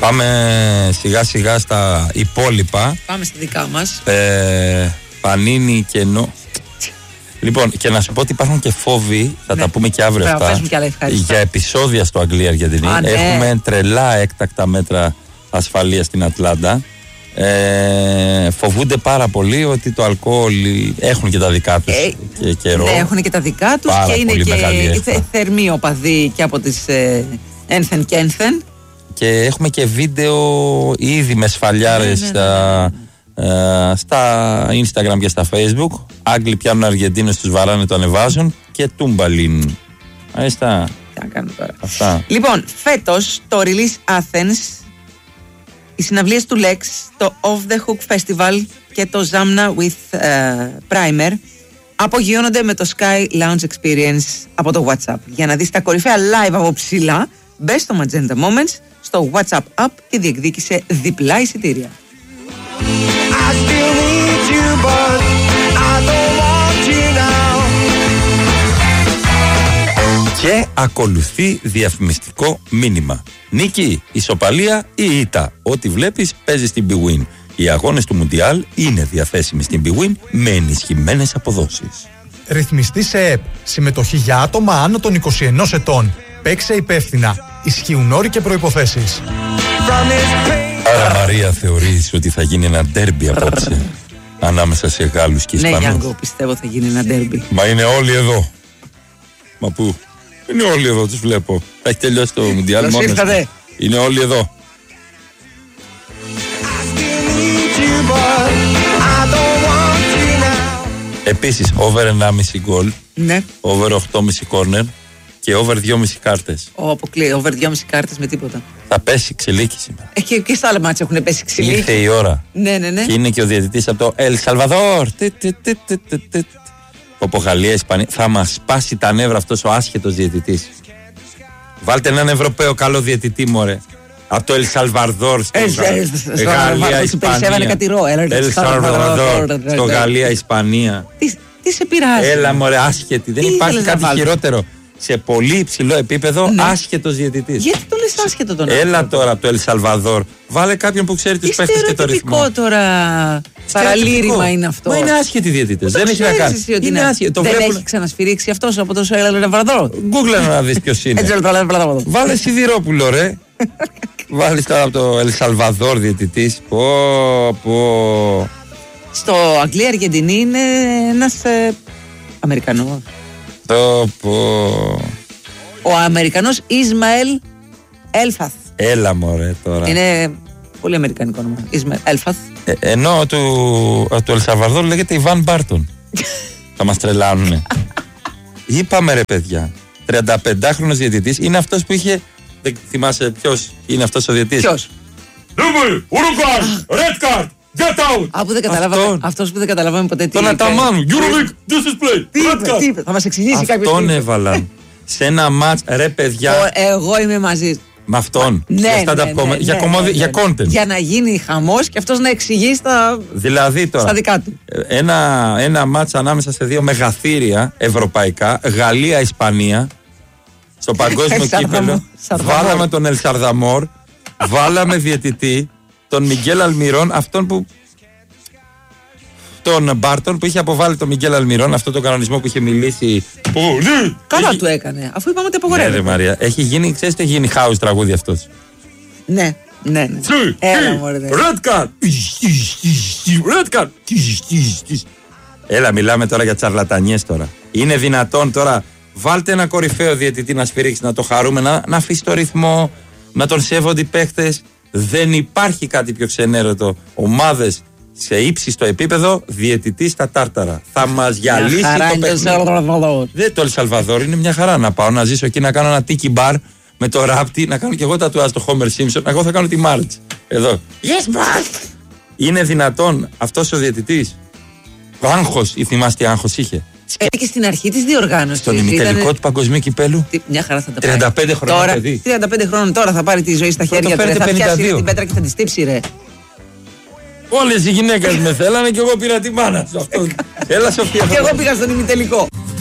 Πάμε σιγά σιγά στα υπόλοιπα. Πάμε στα δικά μας. Πανίνι και Λοιπόν, και να σου πω ότι υπάρχουν και φόβοι, θα τα πούμε και αύριο αυτά, για επεισόδια στο Αγγλία-Αργεντινή. Έχουμε τρελά έκτακτα μέτρα ασφαλείας στην Ατλάντα. Φοβούνται πάρα πολύ ότι το αλκοόλ έχουν και τα δικά τους και καιρό. Ναι, έχουν και τα δικά τους και είναι και θερμοί οπαδοί και από τις ένθεν και ένθεν. Και έχουμε και βίντεο ήδη με σφαλιάρες στα Instagram και στα Facebook. Άγγλοι πιάνουν Αργεντίνες, τους βαράνε, το ανεβάζουν και τούμπαλιν. Αίστα. Τι να κάνουμε τώρα. Αυτά. Λοιπόν, φέτος το Release Athens, οι συναυλίες του Lex, το Off the Hook Festival και το Zamna with Primer απογειώνονται με το Sky Lounge Experience από το WhatsApp. Για να δεις τα κορυφαία live από ψηλά, μπες στο Magenta Moments, στο WhatsApp app και διεκδίκησε διπλά εισιτήρια. Και ακολουθεί διαφημιστικό μήνυμα. Νίκη, ισοπαλία ή ήττα. Ό,τι βλέπεις παίζει στην BWIN. Οι αγώνες του Μουντιάλ είναι διαθέσιμοι στην BWIN με ενισχυμένες αποδόσεις. Ρυθμιστή σε ΕΠ. Συμμετοχή για άτομα άνω των 21 ετών. Παίξε υπεύθυνα. Ισχύουν όροι και προϋποθέσεις. Άρα Μαρία, θεωρείς ότι θα γίνει ένα ντέρμπι απόψε ανάμεσα σε Γάλλους και Ισπανούς? Ναι, Γιάνγκο, πιστεύω θα γίνει ένα ντέρμπι. Μα είναι όλοι εδώ. Μα πού? Είναι όλοι εδώ, τους βλέπω. Θα έχει τελειώσει το Μουντιάλ μόνος. Είναι όλοι εδώ. Επίσης, over 1,5 γκολ, ναι. Over 8,5 κόρνερ και over 2,5 κάρτες. Αποκλείει, over 2,5 κάρτες με τίποτα. Θα πέσει ξυλίκη σήμερα. Και στα άλλα μάτια έχουν πέσει ξυλίκη. Ήρθε η ώρα. Ναι. Και είναι και ο διαιτητής από το Ελ Σαλβαδόρ. Από Γαλλία, Ισπανία. Θα μας σπάσει τα νεύρα αυτός ο άσχετος διαιτητής. Βάλτε έναν Ευρωπαίο καλό διαιτητή, μωρέ. Από το Ελ Σαλβαδόρ στο Γαλλία, Ισπανία. Ελ Σαλβαδόρ στο Γαλλία, Ισπανία. Τι σε πειράζει? Έλα, μωρέ, άσχετη. Δεν υπάρχει κάτι χειρότερο. Σε πολύ υψηλό επίπεδο, άσχετος διαιτητής. Γιατί το λες άσχετο τον άνθρωπο? Έλα τώρα από το Ελ Σαλβαδόρ. Βάλε κάποιον που ξέρει τους παίχτες και το ρυθμό. Στερεοτυπικό τώρα παραλήρημα είναι αυτό. Μα είναι άσχετοι διαιτητές. Δεν έχει να κάνει. Είναι άσχετο. Δεν έχει ξανασφυρίξει αυτός από το Ελ Σαλβαδόρ. Γκούγκλε να δεις ποιος είναι. Βάλε Σιδηρόπουλο, ρε. Βάλεις τώρα από το Ελ Σαλβαδόρ διαιτητής. Στο Αγγλία-Αργεντινή είναι ένας Αμερικανός. Ο Αμερικανός Ισμαέλ Έλφαθ. Έλα, μωρέ, τώρα. Είναι πολύ αμερικανικό όνομα. Ισμαέλ Έλφαθ. Ενώ του Ελ Σαλβαδόρ λέγεται Ιβάν Μπάρτον. Θα μας τρελάνουνε. Είπαμε, ρε παιδιά, 35χρονος διαιτητής. Είναι αυτός που είχε. Δεν θυμάσαι ποιος είναι αυτός ο διαιτητής? Ποιος? Uruguay, red card. Get out! Αυτός που δεν καταλαβαίνουμε ποτέ τι είπε. Τον Αταμάνου. Euroleague, this is play. Τι είπε, θα μας εξηγήσει κάποιος. Αυτόν έβαλαν σε ένα μάτς, ρε παιδιά. Εγώ είμαι μαζί. Με αυτόν. Ναι, για content. Για να γίνει χαμός και αυτός να εξηγεί δηλαδή τώρα, στα δικά του. Ένα μάτς ανάμεσα σε δύο μεγαθύρια ευρωπαϊκά, Γαλλία-Ισπανία, στο παγκόσμιο κύπελλο. Βάλαμε τον Ελ Σαρδαμόρ, βάλαμε διαιτητή τον Μιγγέλ Αλμιρόν, αυτόν που. Τον Μπάρτον που είχε αποβάλει τον Μιγγέλ Αλμιρόν, αυτό το κανονισμό που είχε μιλήσει. Καλά του έκανε, αφού είπαμε ότι απογορεύεται. Ναι, Μαρία, έχει γίνει, ξέρεις τι έχει γίνει, house τραγούδι αυτός. Ναι. Έλα, μωρέ. Red card. Red card. Έλα, μιλάμε τώρα για τσαρλατανιές τώρα. Είναι δυνατόν τώρα? Βάλτε ένα κορυφαίο διαιτητή να σφυρίξει, να το χαρούμε, να αφήσει το ρυθμό, να τον σέβονται οι παίχτες. Δεν υπάρχει κάτι πιο ξενέρωτο. Ομάδες σε ύψιστο επίπεδο, διαιτητή στα τάρταρα. Θα μας γυαλίσει το παιχνίδι. Δεν, το Ελ Σαλβαδόρ είναι μια χαρά. Να πάω να ζήσω εκεί, να κάνω ένα τίκι μπαρ με το ράπτη, να κάνω και εγώ τατουάζ στο Homer Simpson. Εγώ θα κάνω τη Μάρτς. Εδώ. Yes, boss! Είναι δυνατόν αυτός ο διαιτητής? Άγχος, ή θυμάστε τι άγχος είχε? Και στην αρχή της διοργάνωσης. Στον ημιτελικό του παγκοσμίου κυπέλου. Μια χαρά θα τα πάρει. 35 χρόνια παιδί. 35 χρόνων τώρα θα πάρει τη ζωή στα χέρια του. Θα πιάσει την πέτρα και θα τη στύψει, ρε. Όλες οι γυναίκες με θέλανε και εγώ πήρα τη μάνα σου. Έλα, Σοφία. Και εγώ πήγα στον ημιτελικό.